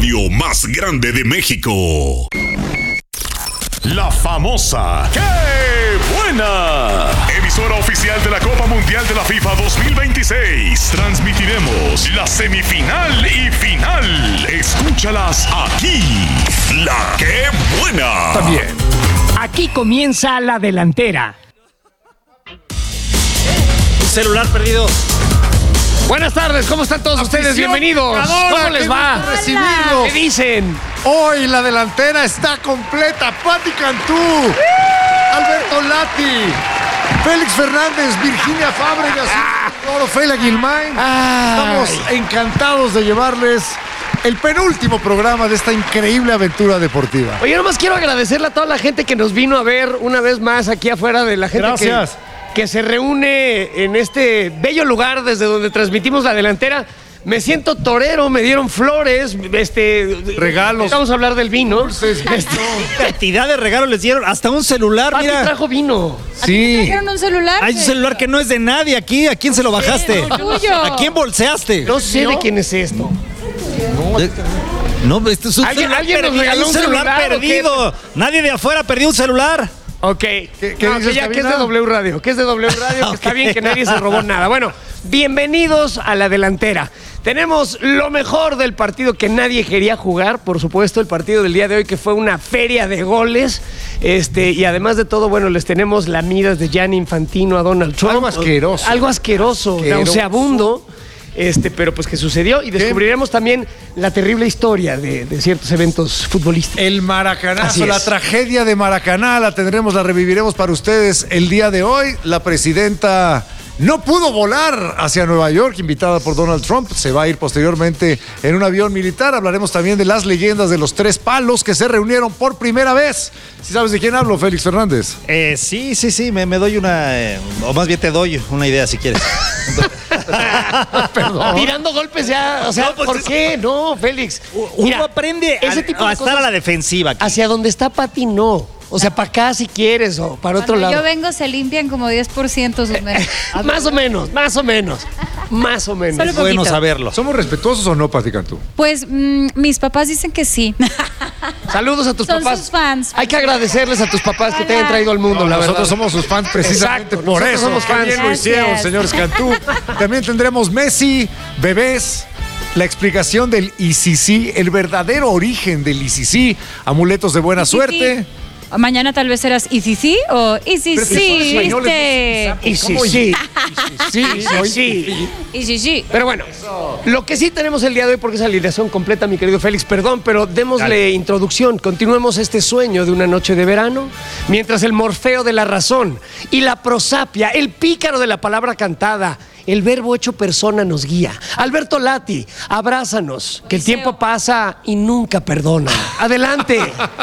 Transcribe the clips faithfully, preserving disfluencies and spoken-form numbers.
radio más grande de México. La famosa ¡Qué buena! Emisora oficial de la Copa Mundial de la FIFA dos mil veintiséis. Transmitiremos la semifinal y final. Escúchalas aquí. La ¡Qué buena! También. Aquí comienza la delantera. Un celular perdido. Buenas tardes, ¿cómo están todos Afición ustedes? Bienvenidos. ganadora, ¿Cómo les qué va? gusto recibirlos. ¿Qué dicen? Hoy la delantera está completa. Pati Cantú, Alberto Lati, Félix Fernández, Virginia Fábregas, Ofelia Guilmain. Ay. Estamos encantados de llevarles el penúltimo programa de esta increíble aventura deportiva. Oye, nomás quiero agradecerle a toda la gente que nos vino a ver una vez más aquí afuera, de la gente Gracias. que, que se reúne en este bello lugar desde donde transmitimos la delantera. Me siento torero, me dieron flores, este... Regalos. Vamos a hablar del vino. Dulces, Este, Cantidad de regalos les dieron. Hasta un celular, Pati mira. trajo vino. Sí. ¿Trajeron un celular? Hay un celular que no es de nadie aquí. ¿A quién se lo bajaste? no, tuyo. ¿A quién bolseaste? No sé de quién es esto. No, este es un ¿Alguien- celular alguien nos perdido. regaló Hay un un celular celular o qué? perdido. Nadie de afuera perdió un celular. Ok. ¿Qué- qué No, dices, que ya que es Cabina? de W Radio, que es de W Radio, que está bien que nadie se robó nada. Bueno, bienvenidos a la delantera. Tenemos lo mejor del partido que nadie quería jugar, por supuesto, el partido del día de hoy, que fue una feria de goles. Este, y además de todo, bueno, les tenemos lamidas de Gianni Infantino a Donald Trump. Algo asqueroso. Algo asqueroso, Asqueroso. nauseabundo. Este, pero pues que sucedió, y descubriremos también la terrible historia de, de ciertos eventos futbolísticos. El Así Maracanazo, es. la tragedia de Maracaná, la tendremos, la reviviremos para ustedes el día de hoy. La presidenta no pudo volar hacia Nueva York, invitada por Donald Trump. Se va a ir posteriormente en un avión militar. Hablaremos también de las leyendas de los tres palos que se reunieron por primera vez. ¿Sí sabes de quién hablo, Félix Fernández? Eh, sí, sí, sí. Me, me doy una. eh, o más bien te doy una idea si quieres. Perdón. Tirando golpes ya, o sea, No, pues ¿por es- qué? No, Félix. Uno Mira, aprende a, ese tipo a de estar a cosas la defensiva. aquí. hacia donde está Pati, no. O sea, para acá si quieres o para otro Cuando lado. yo vengo se limpian como diez por ciento sus meses. Más o menos, más o menos. Más o menos. Solo Es bueno poquito. saberlo. ¿Somos respetuosos o no, Pati Cantú? Pues mm, mis papás dicen que sí. Saludos a tus Son papás. sus fans. Hay que agradecerles a tus papás que te hayan traído al mundo, la verdad. Nosotros somos sus fans precisamente Exacto, por nosotros eso. somos Qué fans. bien lo hicieron, Gracias. señores Cantú. También tendremos Messi, bebés, la explicación del I C C, el verdadero origen del I C C, amuletos de buena suerte. Mañana tal vez serás I C C o I C Pero si son C, españoles, ¿viste? Y sí, ¿Cómo? sí. Sí, Sí, sí, sí. I C C. Pero bueno, lo que sí tenemos el día de hoy, porque es alineación completa, mi querido Félix, perdón, pero démosle Dale. introducción. Continuemos este sueño de una noche de verano, mientras el morfeo de la razón y la prosapia, el pícaro de la palabra cantada, el verbo hecho persona nos guía. Alberto Lati, abrázanos, que el Deseo. tiempo pasa y nunca perdona. Adelante.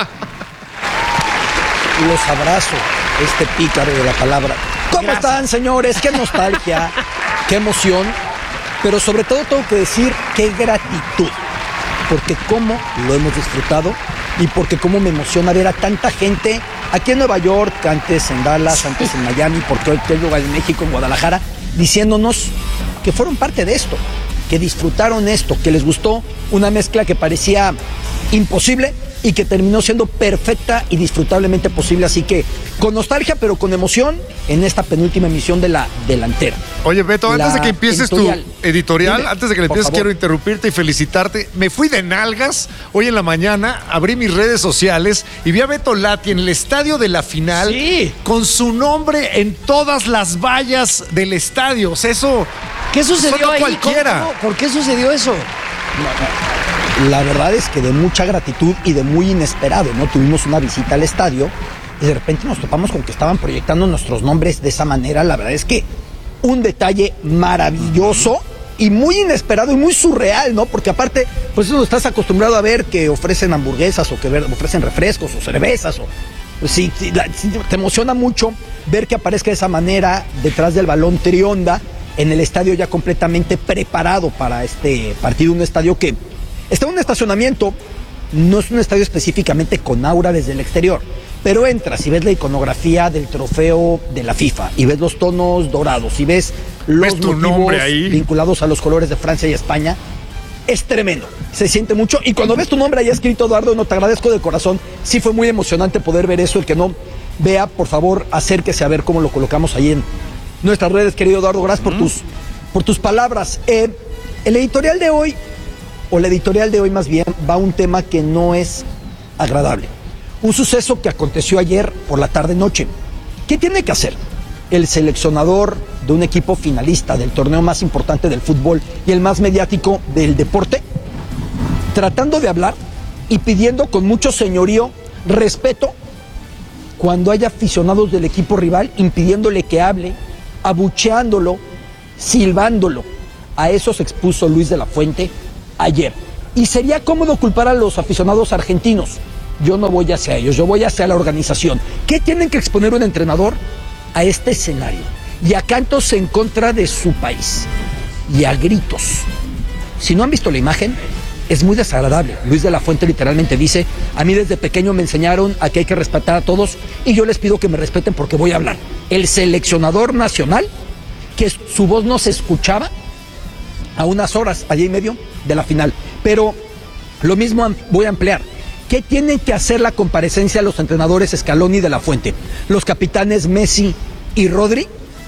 Los abrazo, este pícaro de la palabra. ¿Cómo Gracias. están, señores? Qué nostalgia, qué emoción, pero sobre todo tengo que decir qué gratitud, porque cómo lo hemos disfrutado y porque cómo me emociona ver a tanta gente aquí en Nueva York, antes en Dallas, antes en Miami, porque hoy tengo en México, en Guadalajara, diciéndonos que fueron parte de esto, que disfrutaron esto, que les gustó una mezcla que parecía imposible y que terminó siendo perfecta y disfrutablemente posible. Así que con nostalgia, pero con emoción, en esta penúltima emisión de la delantera. Oye, Beto, antes La de que empieces editorial. tu editorial, Dime, antes de que le por empieces, favor. quiero interrumpirte y felicitarte. Me fui de nalgas hoy en la mañana, abrí mis redes sociales y vi a Beto Lati en el estadio de la final Sí. con su nombre en todas las vallas del estadio. O sea, eso... ¿Qué sucedió Eso no ahí? cualquiera. ¿Cómo? ¿Por qué sucedió eso? La verdad es que de mucha gratitud y de muy inesperado, ¿no? Tuvimos una visita al estadio y de repente nos topamos con que estaban proyectando nuestros nombres de esa manera. La verdad es que un detalle maravilloso y muy inesperado y muy surreal, ¿no? Porque aparte, pues eso estás acostumbrado a ver que ofrecen hamburguesas o que ver- ofrecen refrescos o cervezas o... Pues sí, sí, la- sí, te emociona mucho ver que aparezca de esa manera detrás del balón Trionda en el estadio ya completamente preparado para este partido, un estadio que está en un estacionamiento, no es un estadio específicamente con aura desde el exterior, pero entras y ves la iconografía del trofeo de la FIFA y ves los tonos dorados y ves los ¿Ves tu motivos nombre ahí? vinculados a los colores de Francia y España. es tremendo, se siente mucho. Y cuando ves tu nombre ahí escrito, Eduardo, no, te agradezco de corazón. Sí fue muy emocionante poder ver eso. El que no vea, por favor, acérquese a ver cómo lo colocamos ahí en nuestras redes, querido Eduardo. Gracias por, mm. tus, por tus palabras. Eh, el editorial de hoy, o la editorial de hoy más bien, va a un tema que no es agradable. Un suceso que aconteció ayer por la tarde-noche. ¿Qué tiene que hacer el seleccionador de un equipo finalista del torneo más importante del fútbol y el más mediático del deporte? Tratando de hablar y pidiendo con mucho señorío respeto cuando haya aficionados del equipo rival impidiéndole que hable, abucheándolo, silbándolo. A eso se expuso Luis de la Fuente ayer. Y sería cómodo culpar a los aficionados argentinos. Yo no voy hacia ellos, yo voy hacia la organización. ¿Qué tienen que exponer un entrenador a este escenario? Y a cantos en contra de su país. Y a gritos. Si no han visto la imagen, es muy desagradable. Luis de la Fuente literalmente dice: a mí desde pequeño me enseñaron a que hay que respetar a todos y yo les pido que me respeten porque voy a hablar. El seleccionador nacional, que su voz no se escuchaba a unas horas, allá y medio de la final. Pero lo mismo voy a ampliar. ¿Qué tienen que hacer la comparecencia los entrenadores Scaloni y de la Fuente? Los capitanes Messi y Rodri,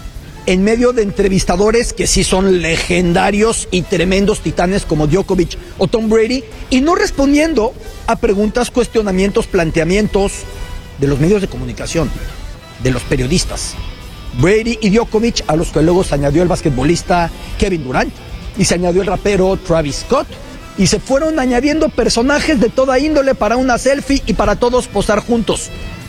en medio de entrevistadores que sí son legendarios y tremendos titanes como Djokovic o Tom Brady, y no respondiendo a preguntas, cuestionamientos, planteamientos de los medios de comunicación, de los periodistas. Brady y Djokovic, a los que luego se añadió el basquetbolista Kevin Durant, y se añadió el rapero Travis Scott, y se fueron añadiendo personajes de toda índole para una selfie y para todos posar juntos.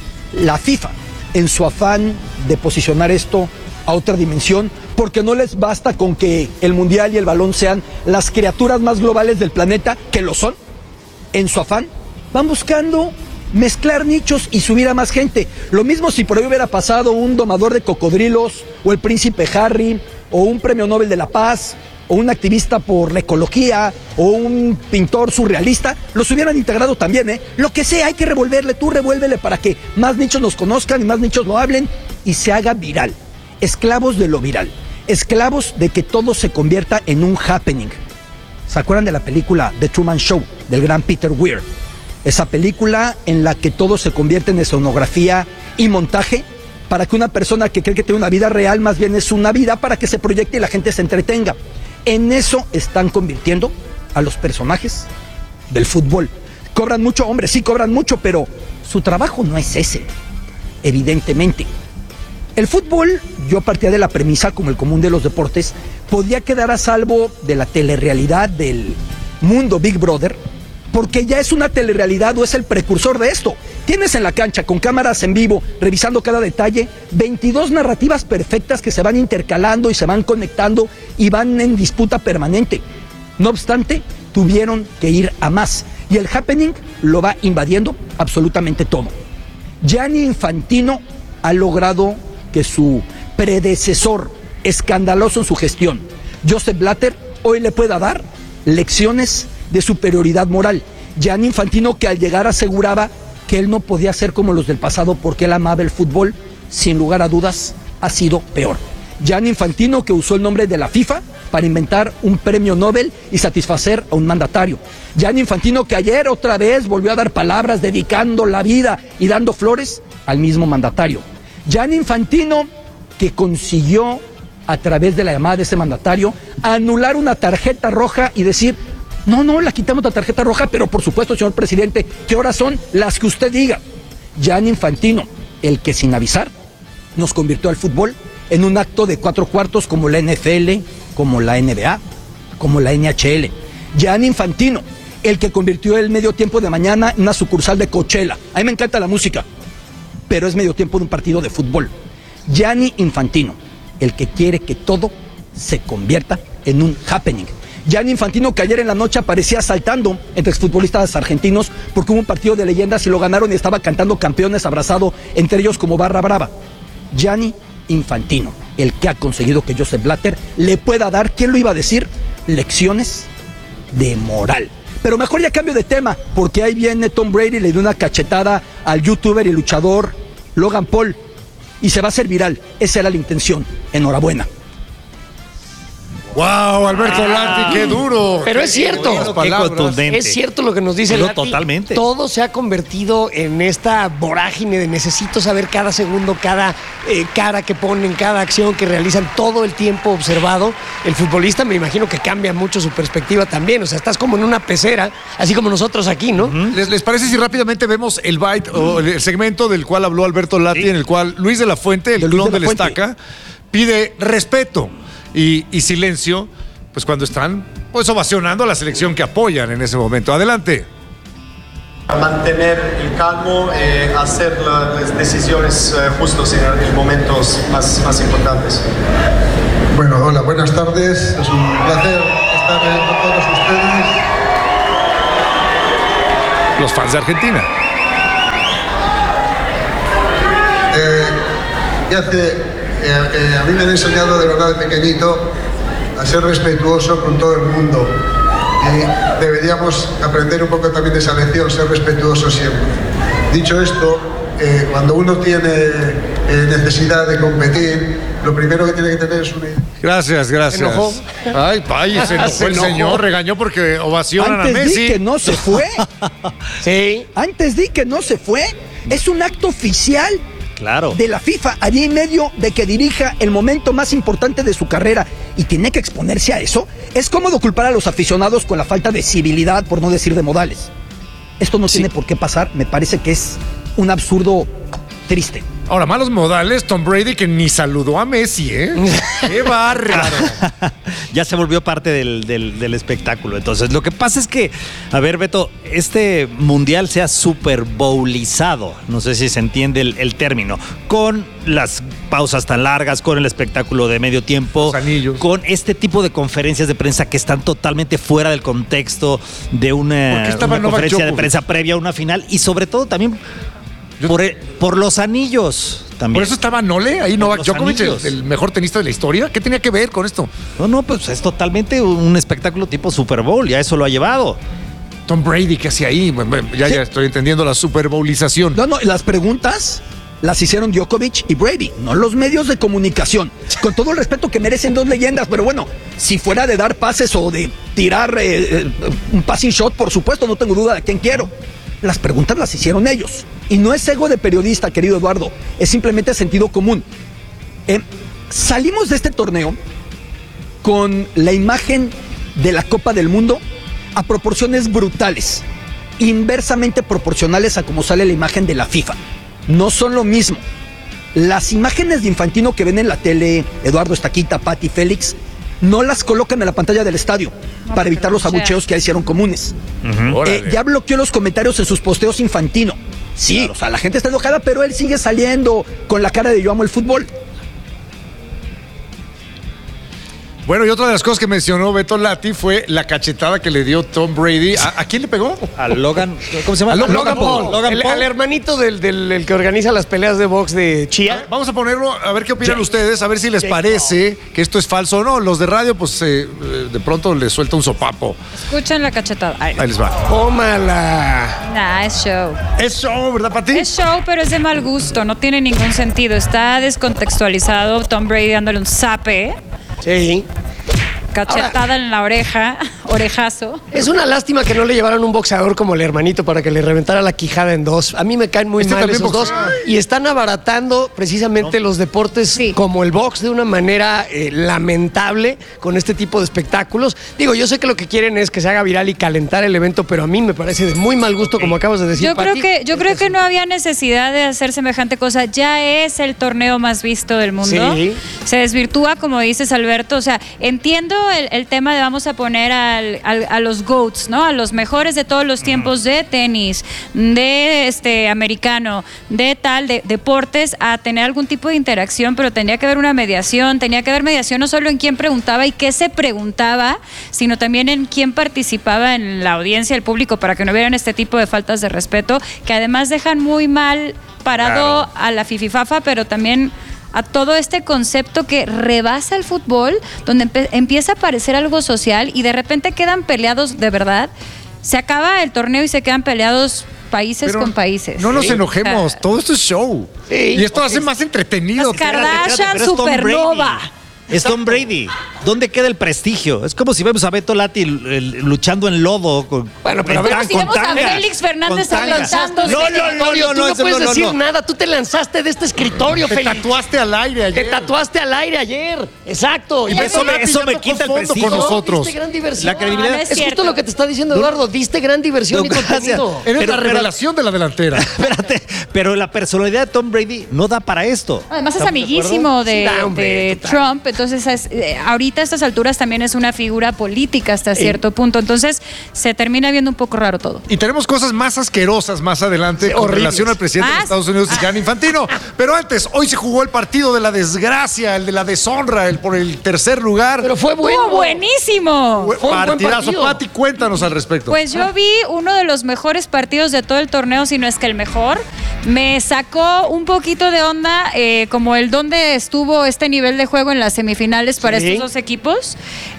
La FIFA, en su afán de posicionar esto a otra dimensión, porque no les basta con que el mundial y el balón sean las criaturas más globales del planeta, que lo son, en su afán van buscando mezclar nichos y subir a más gente. Lo mismo si por ahí hubiera pasado un domador de cocodrilos, o el príncipe Harry, o un premio Nobel de la Paz, o un activista por la ecología, o un pintor surrealista, los hubieran integrado también, ¿eh? Lo que sea, hay que revolverle, tú revuélvele para que más nichos nos conozcan y más nichos lo hablen y se haga viral. Esclavos de lo viral, esclavos de que todo se convierta en un happening. ¿Se acuerdan de la película The Truman Show, del gran Peter Weir? Esa película en la que todo se convierte en escenografía y montaje para que una persona que cree que tiene una vida real, más bien es una vida para que se proyecte y la gente se entretenga. En eso están convirtiendo a los personajes del fútbol. Cobran mucho, hombre, sí cobran mucho, pero su trabajo no es ese, evidentemente. El fútbol, yo partía de la premisa, como el común de los deportes, podía quedar a salvo de la telerrealidad del mundo Big Brother, porque ya es una telerrealidad o es el precursor de esto. Tienes en la cancha, con cámaras en vivo, revisando cada detalle, veintidós narrativas perfectas que se van intercalando y se van conectando y van en disputa permanente. No obstante, tuvieron que ir a más. Y el happening lo va invadiendo absolutamente todo. Gianni Infantino ha logrado que su predecesor, escandaloso en su gestión, Joseph Blatter, hoy le pueda dar lecciones de superioridad moral. Gianni Infantino, que al llegar aseguraba que él no podía ser como los del pasado porque él amaba el fútbol, sin lugar a dudas, ha sido peor. Gianni Infantino, que usó el nombre de la FIFA para inventar un premio Nobel y satisfacer a un mandatario. Gianni Infantino, que ayer otra vez volvió a dar palabras dedicando la vida y dando flores al mismo mandatario. Gianni Infantino, que consiguió a través de la llamada de ese mandatario anular una tarjeta roja y decir: no, no, la quitamos la tarjeta roja, pero por supuesto, señor presidente, ¿qué horas son? Las que usted diga. Gianni Infantino, el que sin avisar nos convirtió al fútbol en un acto de cuatro cuartos como la N F L, como la N B A, como la N H L. Gianni Infantino, el que convirtió el medio tiempo de mañana en una sucursal de Coachella. A mí me encanta la música, pero es medio tiempo de un partido de fútbol. Gianni Infantino, el que quiere que todo se convierta en un happening. Gianni Infantino, que ayer en la noche aparecía saltando entre exfutbolistas argentinos porque hubo un partido de leyendas y lo ganaron y estaba cantando campeones abrazado entre ellos como barra brava. Gianni Infantino, el que ha conseguido que Joseph Blatter le pueda dar, ¿quién lo iba a decir?, lecciones de moral. Pero mejor ya cambio de tema, porque ahí viene Tom Brady, le dio una cachetada al youtuber y luchador Logan Paul y se va a hacer viral. Esa era la intención. Enhorabuena. Wow, Alberto Lati, qué duro. Pero Qué es cierto. buenas Qué palabras. contundente. Es cierto lo que nos dice No, Lati. totalmente. Todo se ha convertido en esta vorágine de necesito saber cada segundo, cada eh, cara que ponen, cada acción que realizan, todo el tiempo observado. El futbolista me imagino que cambia mucho su perspectiva también. O sea, estás como en una pecera, así como nosotros aquí, ¿no? ¿Les, les parece si rápidamente vemos el byte o el segmento del cual habló Alberto Lati, en el cual Luis de la Fuente, el De Luis clon de del la Fuente. Estaca, pide respeto y, y silencio, pues cuando están pues ovacionando a la selección que apoyan en ese momento. Adelante. Mantener el calmo, eh, hacer la- las decisiones eh, justas en, en momentos más, más importantes. Bueno, hola, buenas tardes. Es un placer estar eh, con todos ustedes. Los fans de Argentina. Eh, y hace, eh, eh, a mí me han enseñado de verdad de pequeñito a ser respetuoso con todo el mundo. Y deberíamos aprender un poco también de esa lección, ser respetuoso siempre. Dicho esto, eh, cuando uno tiene eh, necesidad de competir, lo primero que tiene que tener es una... Gracias, gracias. ¿Se enojó? Ay, vaya, se enojó Se el enojó. señor, regañó porque ovacionan a Antes Messi. di que no se fue. Sí. Antes di que no se fue. Es un acto oficial Claro. de la FIFA a día y medio de que dirija el momento más importante de su carrera y tiene que exponerse a eso. Es cómodo culpar a los aficionados con la falta de civilidad, por no decir de modales. Esto no tiene por qué pasar. Me parece que es un absurdo triste. Ahora, malos modales, Tom Brady que ni saludó a Messi, ¿eh? ¡Qué bárbaro! Ya se volvió parte del, del- del espectáculo. Entonces, lo que pasa es que, a ver, Beto, este mundial se ha super bowlizado, no sé si se entiende el, el término, con las pausas tan largas, con el espectáculo de medio tiempo, Los anillos. con este tipo de conferencias de prensa que están totalmente fuera del contexto de ¿Por una, qué estaba una Novak conferencia de Djokovic? prensa previa a una final y sobre todo también Yo- por, el- por los anillos también. Por eso estaba Nole ahí, Por Novak los Djokovic, el, anillos. el mejor tenista de la historia. ¿Qué tenía que ver con esto? No, no, pues es totalmente un espectáculo tipo Super Bowl, ya eso lo ha llevado. Tom Brady, ¿qué hacía ahí? Bueno, bueno, Ya, Sí. ya estoy entendiendo la Super Bowlización. No, no, las preguntas las hicieron Djokovic y Brady, no los medios de comunicación. Con todo el respeto que merecen dos leyendas, pero bueno, si fuera de dar pases o de tirar eh, eh, un passing shot, por supuesto, no tengo duda de quién quiero. Las preguntas las hicieron ellos. Y no es ego de periodista, querido Eduardo, es simplemente sentido común. Eh, salimos de este torneo con la imagen de la Copa del Mundo a proporciones brutales, inversamente proporcionales a cómo sale la imagen de la FIFA. No son lo mismo. Las imágenes de Infantino que ven en la tele, Eduardo Estaquita, Pati, Félix, no las colocan en la pantalla del estadio No, para evitar porque los lo abucheos que ahí hicieron comunes. Órale. Eh, ya bloqueó los comentarios en sus posteos Infantino. Sí, o sea, la gente está enojada, pero él sigue saliendo con la cara de yo amo el fútbol. Bueno, y otra de las cosas que mencionó Beto Lati fue la cachetada que le dio Tom Brady. ¿A, a quién le pegó? A Logan, ¿cómo se llama? A Logan Logan Paul. Paul, Logan el, Paul. al hermanito del, del- el que organiza las peleas de box de Chia. Vamos a ponerlo, a ver qué opinan Jake. ustedes, a ver si les Jake parece que esto es falso o no. Los de radio, pues eh, eh, de pronto les suelta un sopapo. Escuchen la cachetada. Ay, Ahí les va. Tómala. nah, es show. Eso, ¿verdad, Pati? Es show, pero es de mal gusto. No tiene ningún sentido. Está descontextualizado. Tom Brady dándole un zape. Sí. Cachetada en la oreja. Orejazo. Es una lástima que no le llevaran un boxeador como el hermanito para que le reventara la quijada en dos. A mí me caen muy Este mal también esos dos. boxea. Y están abaratando precisamente los deportes Sí. como el box de una manera eh, lamentable con este tipo de espectáculos. Digo, yo sé que lo que quieren es que se haga viral y calentar el evento, pero a mí me parece de muy mal gusto, como acabas de decir, Yo creo Pati. que yo creo que no había necesidad de hacer semejante cosa. Ya es el torneo más visto del mundo. Sí. Se desvirtúa, como dices, Alberto. O sea, entiendo el, el tema de vamos a poner al- al- a los GOATs, ¿no? A los mejores de todos los tiempos de tenis, de este americano, de tal, de deportes, a tener algún tipo de interacción, pero tenía que haber una mediación, tenía que haber mediación no solo en quién preguntaba y qué se preguntaba, sino también en quién participaba en la audiencia, el público, para que no hubieran este tipo de faltas de respeto, que además dejan muy mal parado a la fififafa, pero también a todo este concepto que rebasa el fútbol, donde empe- empieza a parecer algo social y de repente quedan peleados de verdad. Se acaba el torneo y se quedan peleados países Pero con países. No nos Sí. enojemos, O sea, todo esto es show. Sí. Y esto hace más entretenido. Las Kardashian pero es Tom supernova. Brady. Es Tom Brady. ¿Dónde queda el prestigio? Es como si vemos a Beto Lati luchando en lodo. Con, bueno, pero en, a ver, si vemos a Félix Fernández lanzando. No, no, no, no, tú no puedes no, no, decir no. nada. Tú te lanzaste de este escritorio, Te Félix. tatuaste al aire ayer. Te tatuaste al aire ayer. Exacto. Y eso me, eso me quita el prestigio. con nosotros. Diste gran diversión. La credibilidad. No, no es es cierto. justo lo que te está diciendo Eduardo. Diste gran diversión No, y gracias. contenido. Eres Pero- la pero- revelación de la delantera. Espérate, pero la personalidad de Tom Brady no da para esto. Además es ¿Estamos de amiguísimo acuerdo? de, Sí, da, hombre, de total. Trump, entonces es- eh, ahorita a estas alturas también es una figura política hasta cierto punto, entonces se termina viendo un poco raro todo. Y tenemos cosas más asquerosas más adelante Sí, con horribles. relación al presidente de Ah, los Estados Unidos, Gianni Infantino. Pero antes, hoy se jugó el partido de la desgracia, el de la deshonra, el por el tercer lugar. Pero fue bueno. ¡Oh, buenísimo! Fue fue un buen partidazo. partido. Pati, cuéntanos al respecto. Pues yo vi uno de los mejores partidos de todo el torneo, si no es que el mejor. Me sacó un poquito de onda eh, como el dónde estuvo este nivel de juego en las semifinales para Sí. estos dos equipos.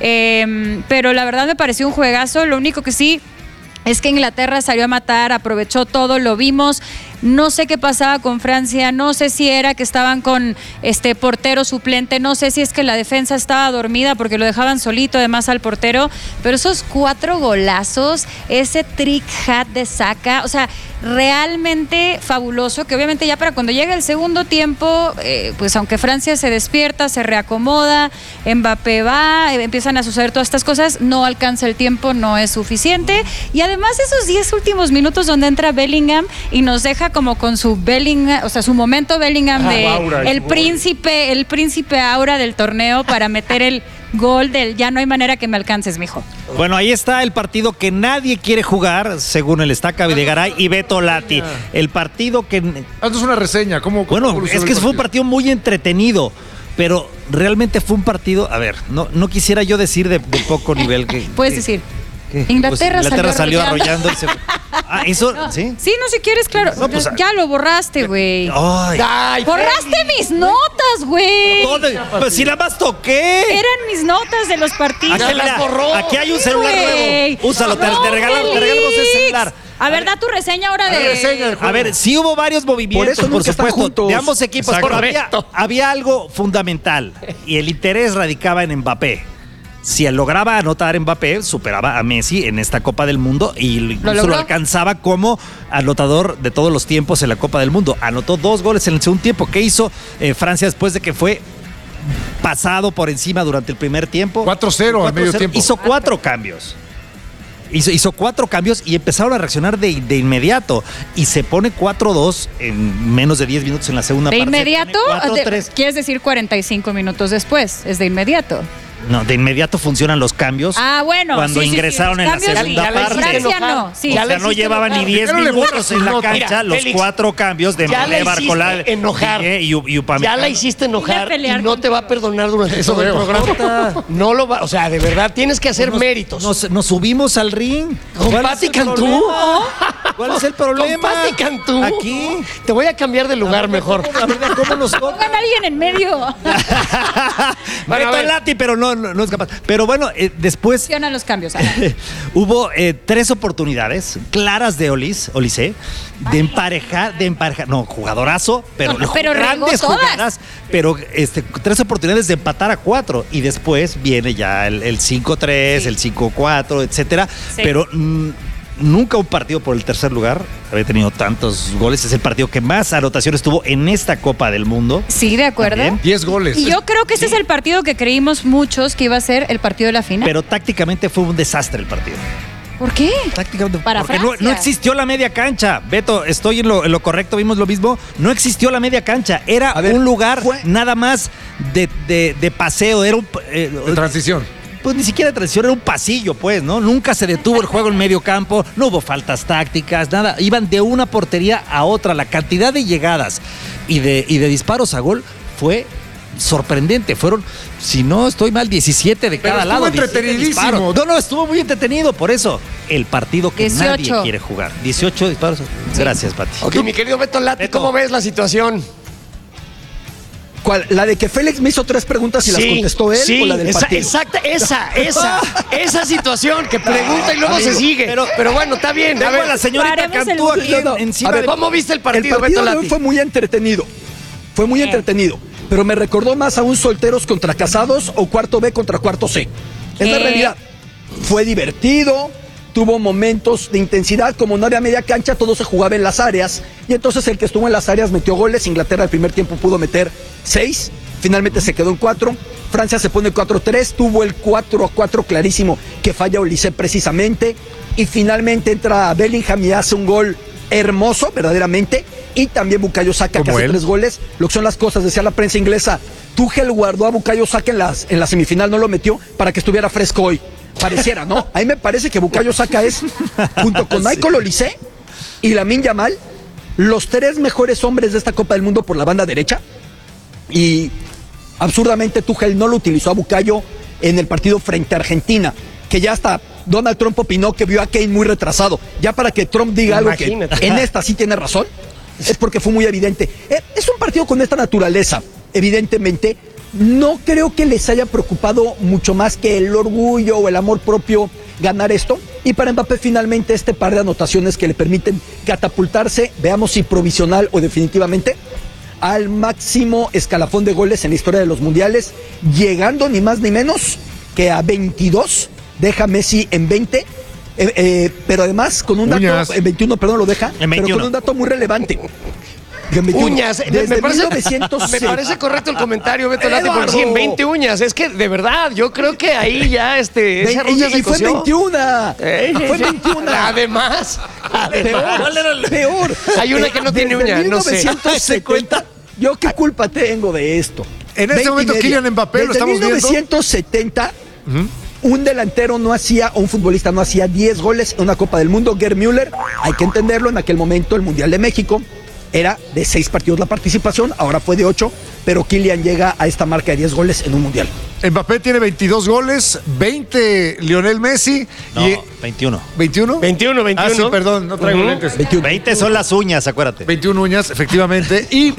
Eh, pero la verdad me pareció un juegazo. Lo único que sí es que Inglaterra salió a matar, aprovechó todo, lo vimos. No sé qué pasaba con Francia, no sé si era que estaban con este portero suplente, no sé si es que la defensa estaba dormida porque lo dejaban solito además al portero, pero esos cuatro golazos, ese trick hat de Saka, o sea, realmente fabuloso, que obviamente ya para cuando llega el segundo tiempo, eh, pues aunque Francia se despierta, se reacomoda, Mbappé va, eh, empiezan a suceder todas estas cosas, no alcanza el tiempo, no es suficiente, y además esos diez últimos minutos donde entra Bellingham y nos deja como con su Bellingham, o sea, su momento Bellingham Ah, de Aura, el su- príncipe, el príncipe Aura del torneo para meter el gol del ya no hay manera que me alcances, mijo. Bueno, ahí está el partido que nadie quiere jugar, según el Estaca Videgaray y Beto Lati. El partido que... Haznos una reseña. ¿Cómo, cómo Bueno, evolucionó es que el fue un partido muy entretenido, pero realmente fue un partido... A ver, no, no quisiera yo decir de, de poco nivel que... Puedes que- decir. que- Inglaterra pues, Inglaterra salió salió arrollando. arrollando. y se- Ah, eso, ¿sí? Sí, no, si quieres, claro. No, pues, ya lo borraste, güey. Ay, Ay, Borraste Félix. mis notas, güey. todo- pues si la más toqué. Eran mis notas de los partidos. Aquí, las mira, borró. aquí hay un celular Güey. nuevo. Úsalo, te, No, te regalamos, te Félix. regalamos ese celular. A ver, da tu reseña ahora La de... reseña del juego. A ver, sí hubo varios movimientos, Por eso por, nunca están supuesto, juntos. de ambos equipos, Exacto. pero había, Correcto. había algo fundamental y el interés radicaba en Mbappé. Si él lograba anotar Mbappé, superaba a Messi en esta Copa del Mundo y incluso lo, logró? alcanzaba como anotador de todos los tiempos en la Copa del Mundo. Anotó dos goles en el segundo tiempo. ¿Qué hizo eh, Francia después de que fue pasado por encima durante el primer tiempo? cuatro cero al medio tiempo. Hizo cuatro cambios. Hizo, hizo cuatro cambios y empezaron a reaccionar de, de inmediato. Y se pone cuatro dos en menos de diez minutos en la segunda ¿De parte. Se inmediato? pone cuatro De- tres. ¿Quieres decir cuarenta y cinco minutos después? Es de inmediato. No, de inmediato funcionan los cambios. Ah, bueno. Cuando sí, sí, sí, ingresaron los en la cambios sí. segunda Ya la parte. hiciste Francia enojar. no, sí. O Ya sea, la no hiciste llevaban ni enojar. diez Primero le minutos borras en sus la notas. cancha Mira, los Félix, cuatro cambios de ya la Mbappé, hiciste Barcola, enojar. Piqué y, y Upamecano. Ya la hiciste enojar Vine a pelear y no con- te va a perdonar durante Eso todo el veo. programa. No lo va, o sea, de verdad tienes que hacer méritos. Nos, nos subimos al ring. ¿Con ¿Cuál Pati es el Cantú? problema? ¿Cuál es el problema? Con Pati Cantú. Aquí. Te voy a cambiar de lugar mejor. A ver, ¿cómo nos toca? Pongan a alguien en medio. Bueno, a Beto ver. Lati, pero no, no, no es capaz. Pero bueno, eh, después Funcionan los cambios. hubo eh, tres oportunidades claras de Olis, Olise, de emparejar, de emparejar, no, jugadorazo, pero, No, pero regó grandes todas. jugadas, pero este, tres oportunidades de empatar a cuatro y después viene ya el, el cinco tres, Sí. el cinco cuatro, etcétera, Sí. pero mm, nunca un partido por el tercer lugar había tenido tantos goles, es el partido que más anotaciones tuvo en esta Copa del Mundo. Sí, de acuerdo. También. diez goles. Y yo creo que ese es el partido que creímos muchos que iba a ser el partido de la final. Pero tácticamente fue un desastre el partido. ¿Por qué? Tácticamente, Para porque no, Francia. no existió la media cancha. Beto, estoy en lo, en lo correcto, vimos lo mismo. No existió la media cancha. Era A ver, un lugar fue- nada más de, de- de paseo. Era un. eh, De transición. pues ni siquiera de transición, era un pasillo, pues, ¿no? Nunca se detuvo el juego en medio campo, no hubo faltas tácticas, nada. Iban de una portería a otra. La cantidad de llegadas y de, y de disparos a gol fue sorprendente. Fueron, si no estoy mal, diecisiete de Pero cada estuvo lado. diecisiete entretenidísimo. disparos. No, no, estuvo muy entretenido. Por eso, el partido que dieciocho. nadie quiere jugar. dieciocho disparos. Gracias, Pati. Ok, mi querido Beto Lati, Beto. ¿cómo ves la situación? ¿Cuál? ¿La de que Félix me hizo tres preguntas y las contestó él sí, o la del esa, partido? exacta, esa, esa, esa situación que pregunta y luego Amigo, se sigue. Pero, pero- bueno, está bien. A Tengo a ver, la señorita paremos el Cantú aquí No, no. en- encima A ver, de- ¿cómo viste el partido, el partido Beto de hoy Lati? fue muy entretenido. Fue muy Bien. entretenido. pero me recordó más a un solteros contra casados o cuarto B contra cuarto C. Es la Eh. realidad. Fue divertido, tuvo momentos de intensidad, como no había media cancha, todo se jugaba en las áreas, y entonces el que estuvo en las áreas metió goles. Inglaterra el primer tiempo pudo meter seis, finalmente se quedó en cuatro. Francia se pone cuatro tres, tuvo el cuatro a cuatro clarísimo que falla Olise precisamente, y finalmente entra Bellingham y hace un gol hermoso, verdaderamente, y también Bukayo Saka que hace tres goles. Lo que son las cosas, decía la prensa inglesa, Tuchel guardó a Bukayo Saka en, las, en la semifinal, no lo metió para que estuviera fresco hoy. Pareciera, ¿no? A mí me parece que Bukayo Saka es, junto con Michael Olise y Lamine Yamal, los tres mejores hombres de esta Copa del Mundo por la banda derecha. Y absurdamente Tuchel no lo utilizó a Bukayo en el partido frente a Argentina, que ya hasta Donald Trump opinó que vio a Kane muy retrasado. Ya para que Trump diga Imagínate. algo que en esta sí tiene razón, es porque fue muy evidente. Es un partido con esta naturaleza, evidentemente. No creo que les haya preocupado mucho más que el orgullo o el amor propio ganar esto. Y para Mbappé finalmente este par de anotaciones que le permiten catapultarse, veamos si provisional o definitivamente, al máximo escalafón de goles en la historia de los mundiales, llegando ni más ni menos que a veintidós, deja Messi en veinte, eh, eh, pero además con un dato, Uñas. en veintiuno, perdón, lo deja, pero con un dato muy relevante. Uñas, me parece, me parece correcto el comentario, Beto Lati, porque sí, en veinte uñas, es que de verdad, yo creo que ahí ya este, esa y, y fue veintiuno, eh, fue veintiuno. Además, peor, peor. Hay una que no tiene uñas, no sé. mil novecientos setenta, yo qué culpa tengo de esto. En este momento Kylian Mbappé lo estamos viendo. En mil novecientos setenta, uh-huh. un delantero no hacía, o un futbolista no hacía diez goles en una Copa del Mundo. Gerd Müller, hay que entenderlo, en aquel momento el Mundial de México era de seis partidos la participación, ahora fue de ocho, pero Kylian llega a esta marca de diez goles en un mundial. Mbappé tiene veintidós goles, veinte Lionel Messi. No, y veintiuno. ¿veintiuno? veintiuno, veintiuno. Ah, sí, perdón, no traigo uh-huh. lentes. veintiuno. veinte son las uñas, acuérdate. veintiuna uñas, efectivamente. Y,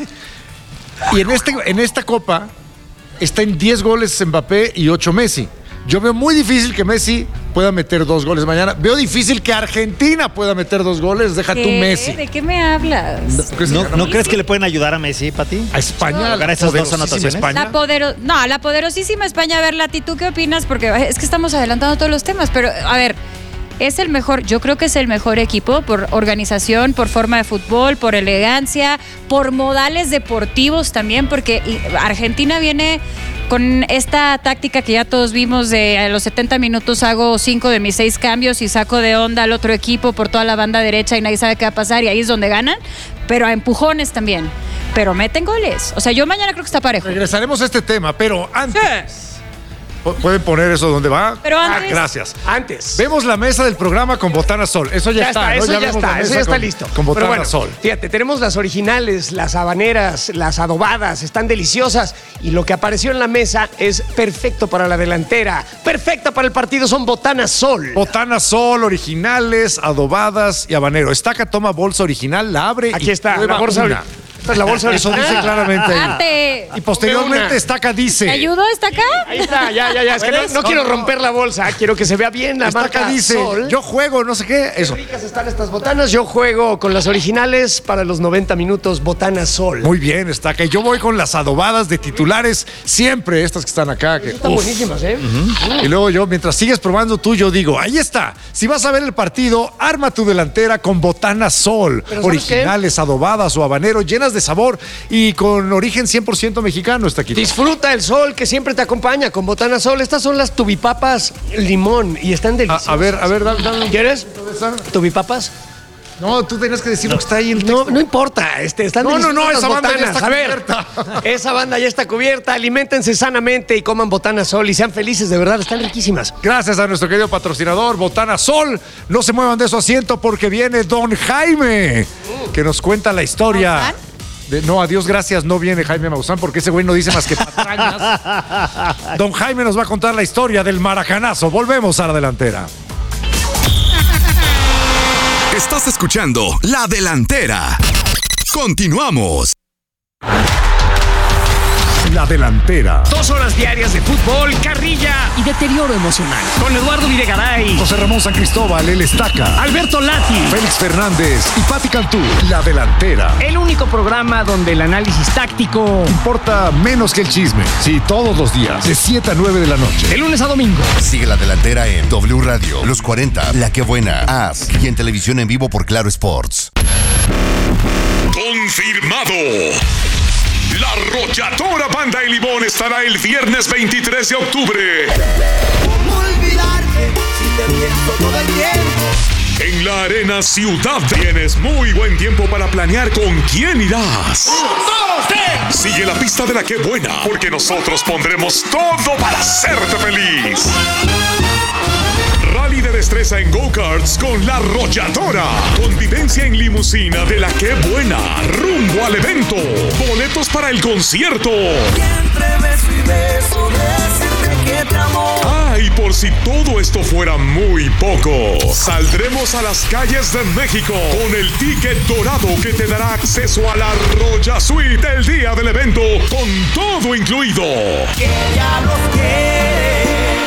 y en, este, en esta Copa está en diez goles Mbappé y ocho Messi. Yo veo muy difícil que Messi pueda meter dos goles mañana. Veo difícil que Argentina pueda meter dos goles. Deja ¿Qué? tú Messi. ¿De qué me hablas? ¿No, ¿no, ¿no crees que le pueden ayudar a Messi, Pati? A España. ¿A ganar esas dos anotaciones? La podero... No, la poderosísima España. A ver, Lati, ¿tú qué opinas? Porque es que estamos adelantando todos los temas. Pero, a ver, es el mejor, yo creo que es el mejor equipo por organización, por forma de fútbol, por elegancia, por modales deportivos también, porque Argentina viene con esta táctica que ya todos vimos de a los setenta minutos hago cinco de mis seis cambios y saco de onda al otro equipo por toda la banda derecha y nadie sabe qué va a pasar y ahí es donde ganan, pero a empujones también, pero meten goles. O sea, yo mañana creo que está parejo. Regresaremos a este tema, pero antes... Sí. ¿Pueden poner eso donde va? Pero antes. Ah, gracias. Antes. Vemos la mesa del programa con Botana Sol. Eso ya, ya está, está, ¿no? eso ya, ya está, eso ya está con, listo. Con Botana bueno, Sol. Fíjate, tenemos las originales, las habaneras, las adobadas, están deliciosas. Y lo que apareció en la mesa es perfecto para la delantera. Perfecta para el partido, son Botana Sol. Botana Sol, originales, adobadas y habanero. Estaca toma bolsa original, la abre. Aquí y está, prueba la bolsa una. original. Esta es la bolsa original. Eso dice claramente ahí. Ante. Y posteriormente Estaca dice. ¿Te ayudo, Estaca? Ahí está, ya, ya, ya. Es que no, no quiero romper la bolsa, quiero que se vea bien la Estaca marca dice, Sol. yo juego, no sé qué. Eso. Qué ricas están estas botanas. Yo juego con las originales para los noventa minutos, Botana Sol. Muy bien, Estaca. Y yo voy con las adobadas de titulares, siempre estas que están acá. Que, están uf. buenísimas, ¿eh? Uh-huh. Y luego yo, mientras sigues probando tú, yo digo, ahí está. Si vas a ver el partido, arma tu delantera con Botana Sol. Originales, adobadas o habanero, llenas de sabor y con origen cien por ciento mexicano, está aquí. Disfruta el sol que siempre te acompaña con Botana Sol. Estas son las tubipapas limón y están deliciosas. A, a ver, a ver, dame, dame. ¿Quieres? ¿Tubipapas? No, tú tenías que decir lo que está ahí en el No, texto. no importa, este, están No, no, no, esa banda botanas. ya está a ver, cubierta. Esa banda ya está cubierta. Aliméntense sanamente y coman Botana Sol y sean felices, de verdad, están riquísimas. Gracias a nuestro querido patrocinador, Botana Sol. No se muevan de su asiento porque viene Don Jaime, que nos cuenta la historia. De, no, adiós, gracias, no viene Jaime Maussan porque ese güey no dice más que patrañas. Don Jaime nos va a contar la historia del maracanazo. Volvemos a la delantera. Estás escuchando La Delantera. Continuamos. La Delantera. Dos horas diarias de fútbol, carrilla y deterioro emocional. Con Eduardo Videgaray, José Ramón San Cristóbal, el Estaca. Alberto Lati, Félix Fernández y Pati Cantú. La Delantera. el único programa donde el análisis táctico Importa menos que el chisme. Sí, todos los días, de siete a nueve de la noche. de lunes a domingo. Sigue La Delantera en W Radio, Los cuarenta, La Que Buena, As y en televisión en vivo por Claro Sports. Confirmado. La Arrolladora Banda El Limón estará el viernes veintitrés de octubre ¿Cómo olvidarte si te pienso todo el tiempo? en la Arena Ciudad. Tienes muy buen tiempo para planear con quién irás. ¡Un, dos, tres! Sigue la pista de La Que Buena, porque nosotros pondremos todo para hacerte feliz. Rally de destreza en go-karts con La Arrolladora. Convivencia en limusina de La Que Buena. Rumbo al evento. Boletos para el concierto. Siempre beso y beso, decirte que te amo. Ah, y por si todo esto fuera muy poco, saldremos a las calles de México con el ticket dorado que te dará acceso a la Arrolla Suite el día del evento, con todo incluido. Que ya los quiere.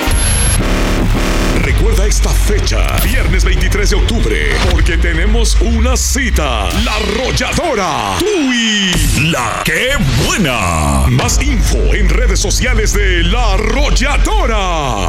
Recuerda esta fecha, viernes veintitrés de octubre, porque tenemos una cita. La Arrolladora, tú y La Que Buena. Más info en redes sociales de La Arrolladora.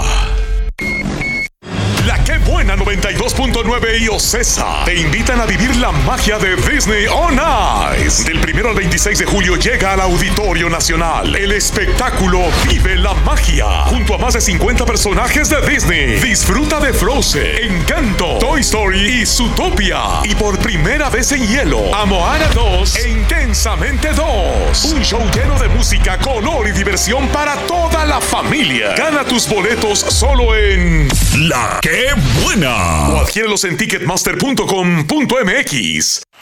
La Que Buena noventa y dos punto nueve y Ocesa te invitan a vivir la magia de Disney on Ice. Del primero al veintiséis de julio llega al Auditorio Nacional el espectáculo Vive la Magia, junto a más de cincuenta personajes de Disney. Disfruta de Frozen, Encanto, Toy Story y Zootopia. Y por primera vez en hielo, a Moana dos e Intensamente dos. Un show lleno de música, color y diversión para toda la familia. Gana tus boletos solo en La Que Buena. O adquiérelos en ticketmaster punto com punto m x.